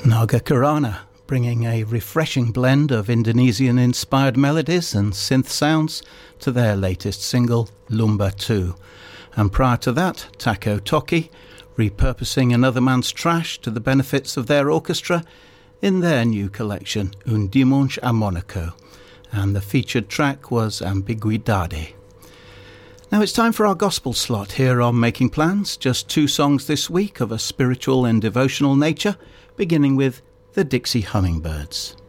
Naga Kirana, bringing a refreshing blend of Indonesian-inspired melodies and synth sounds to their latest single, Lumba 2. And prior to that, Taco Toki, repurposing another man's trash to the benefits of their orchestra in their new collection, Undimunch a Monaco. And the featured track was Ambiguidade. Now it's time for our gospel slot here on Making Plans. Just 2 songs this week of a spiritual and devotional nature, beginning with the Dixie Hummingbirds.